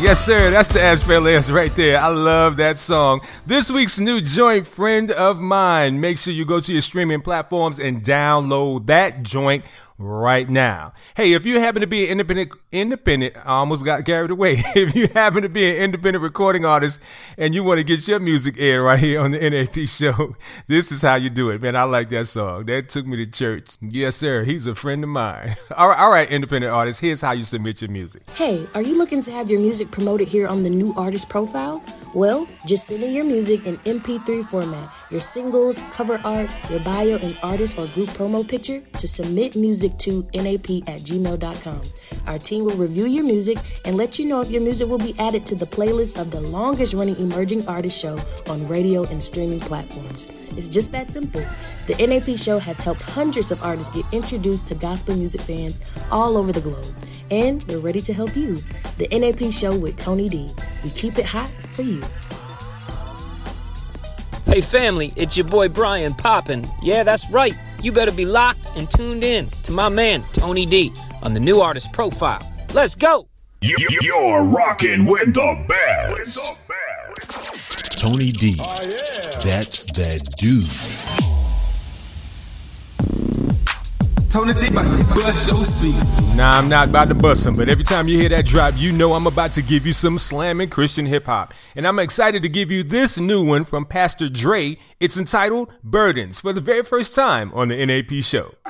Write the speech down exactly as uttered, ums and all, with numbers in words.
Yes, sir. That's the Ashfell right there. I love that song. This week's new joint, Friend of Mine. Make sure you go to your streaming platforms and download that joint right now. Hey, if you happen to be an independent, independent, I almost got carried away. If you happen to be an independent recording artist and you want to get your music aired right here on the N A P show, this is how you do it, man. I like that song. That took me to church. Yes, sir. He's a friend of mine. All right, all right, independent artists, here's how you submit your music. Hey, are you looking to have your music promoted here on the New Artist Profile? Well, just send in your music in M P three format, your singles, cover art, your bio, and artist or group promo picture to submit music to nap at gmail dot com. Our team will review your music and let you know if your music will be added to the playlist of the longest running emerging artist show on radio and streaming platforms. It's just that simple. The N A P show has helped hundreds of artists get introduced to gospel music fans all over the globe. And we're ready to help you. The N A P show with Tony D. We keep it hot for you. Hey family, it's your boy Brian Poppin'. Yeah, that's right. You better be locked and tuned in to my man Tony D on the New Artist Profile. Let's go! You, you're rocking with the best. Tony D. Oh, yeah. That's that dude. Tony D about to bust your speakers. Nah, I'm not about to bust them, but every time you hear that drop, you know I'm about to give you some slamming Christian hip-hop. And I'm excited to give you this new one from Pastor Dre. It's entitled Burdens for the very first time on the N A P show.